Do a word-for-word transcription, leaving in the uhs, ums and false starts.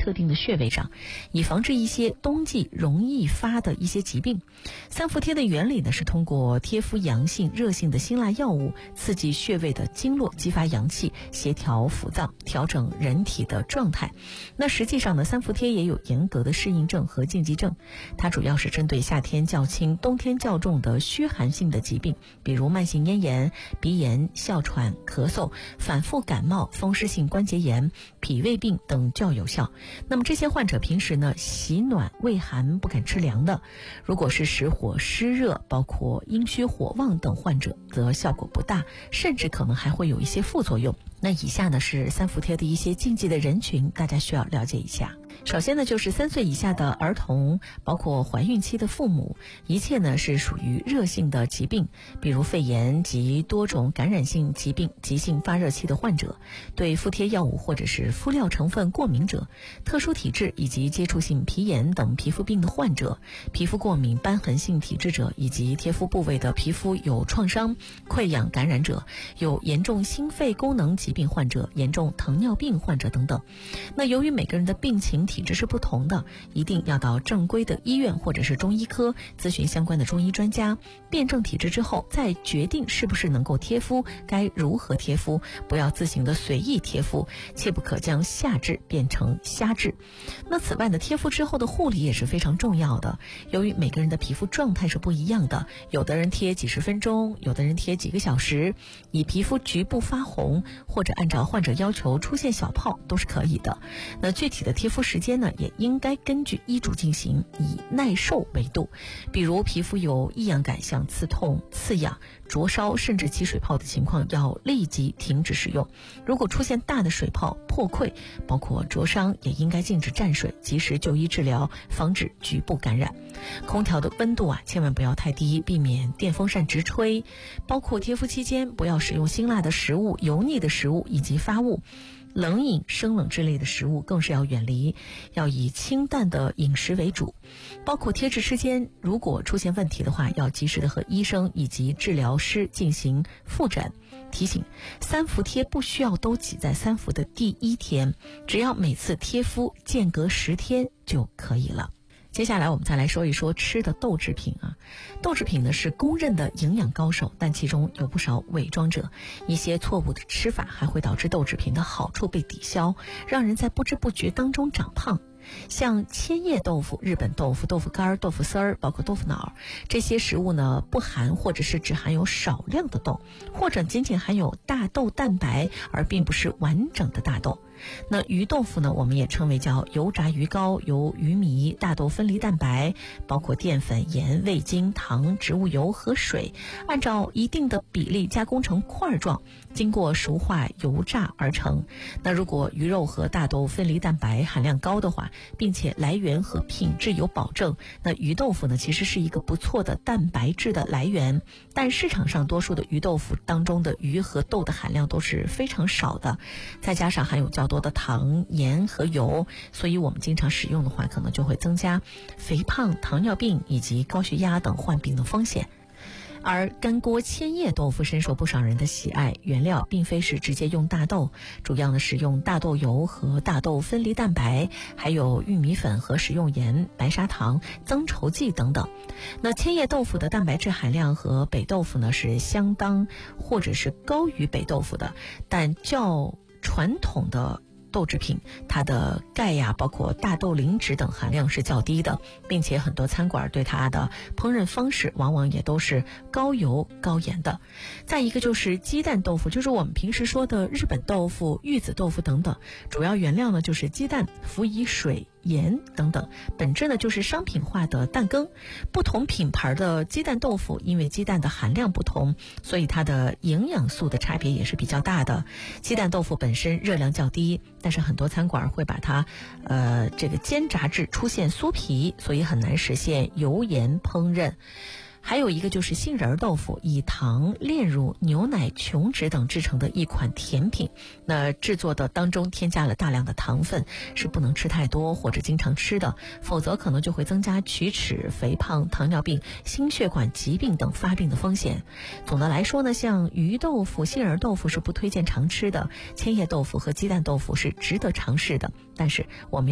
特定的穴位上，以防治一些冬季容易发的一些疾病。三伏贴的原理呢，是通过贴敷阳性、热性的辛辣药物，刺激穴位的经络，激发阳气，协调腑脏，调整人体的状态。那实际上呢，三伏贴也有严格的适应症和禁忌症，它主要是针对夏天较轻、冬天较重的虚寒性的疾病，比如慢性咽炎、鼻炎、哮喘、咳嗽、反复感冒、风湿性关节炎、脾胃病等较有效。那么这些患者平时呢，喜暖畏寒不敢吃凉的，如果是实火湿热，包括阴虚火旺等患者，则效果不大，甚至可能还会有一些副作用。那以下呢是三伏贴的一些禁忌的人群，大家需要了解一下。首先呢，就是三岁以下的儿童，包括怀孕期的父母，一切呢是属于热性的疾病，比如肺炎及多种感染性疾病、急性发热期的患者，对敷贴药物或者是敷料成分过敏者，特殊体质以及接触性皮炎等皮肤病的患者，皮肤过敏瘢痕性体质者，以及贴敷部位的皮肤有创伤、溃疡感染者，有严重心肺功能疾病患者、严重糖尿病患者等等。那由于每个人的病情体质是不同的，一定要到正规的医院或者是中医科咨询相关的中医专家，辩证体质之后再决定是不是能够贴敷，该如何贴敷，不要自行的随意贴敷，切不可将夏治变成瞎治。那此外呢，贴敷之后的护理也是非常重要的，由于每个人的皮肤状态是不一样的，有的人贴几十分钟，有的人贴几个小时，以皮肤局部发红或者按照患者要求出现小泡都是可以的。那具体的贴敷时间呢，也应该根据医嘱进行，以耐受为度。比如皮肤有异样感，像刺痛、刺痒、灼烧甚至起水泡的情况，要立即停止使用。如果出现大的水泡、破溃，包括灼伤，也应该禁止蘸水，及时就医治疗，防止局部感染。空调的温度啊，千万不要太低，避免电风扇直吹。包括贴敷期间，不要使用辛辣的食物、油腻的食物以及发物。冷饮、生冷之类的食物更是要远离，要以清淡的饮食为主。包括贴治期间，如果出现问题的话，要及时的和医生以及治疗师进行复诊。提醒，三伏贴不需要都挤在三伏的第一天，只要每次贴敷间隔十天就可以了。接下来我们再来说一说吃的豆制品啊，豆制品呢是公认的营养高手，但其中有不少伪装者，一些错误的吃法还会导致豆制品的好处被抵消，让人在不知不觉当中长胖。像千叶豆腐、日本豆腐、豆腐干、豆腐丝儿，包括豆腐脑，这些食物呢不含或者是只含有少量的豆，或者仅仅含有大豆蛋白，而并不是完整的大豆。那鱼豆腐呢，我们也称为叫油炸鱼糕，由鱼糜、大豆分离蛋白，包括淀粉、盐、味精、糖、植物油和水，按照一定的比例加工成块状，经过熟化油炸而成。那如果鱼肉和大豆分离蛋白含量高的话，并且来源和品质有保证，那鱼豆腐呢其实是一个不错的蛋白质的来源。但市场上多数的鱼豆腐当中的鱼和豆的含量都是非常少的，再加上含有较多的糖、盐和油，所以我们经常使用的话，可能就会增加肥胖、糖尿病以及高血压等患病的风险。而干锅千叶豆腐深受不少人的喜爱，原料并非是直接用大豆，主要呢是用大豆油和大豆分离蛋白，还有玉米粉和食用盐、白砂糖、增稠剂等等。那千叶豆腐的蛋白质含量和北豆腐呢是相当或者是高于北豆腐的，但较传统的豆制品，它的钙呀，包括大豆磷脂等含量是较低的，并且很多餐馆对它的烹饪方式往往也都是高油高盐的。再一个就是鸡蛋豆腐，就是我们平时说的日本豆腐、玉子豆腐等等，主要原料呢就是鸡蛋辅以水、盐等等，本质呢就是商品化的蛋羹。不同品牌的鸡蛋豆腐，因为鸡蛋的含量不同，所以它的营养素的差别也是比较大的。鸡蛋豆腐本身热量较低，但是很多餐馆会把它呃这个煎炸至出现酥皮，所以很难实现油盐烹饪。还有一个就是杏仁豆腐，以糖、炼乳、牛奶、琼脂等制成的一款甜品。那制作的当中添加了大量的糖分，是不能吃太多或者经常吃的，否则可能就会增加龋齿、肥胖、糖尿病、心血管疾病等发病的风险。总的来说呢，像鱼豆腐、杏仁豆腐是不推荐常吃的，千叶豆腐和鸡蛋豆腐是值得尝试的，但是我们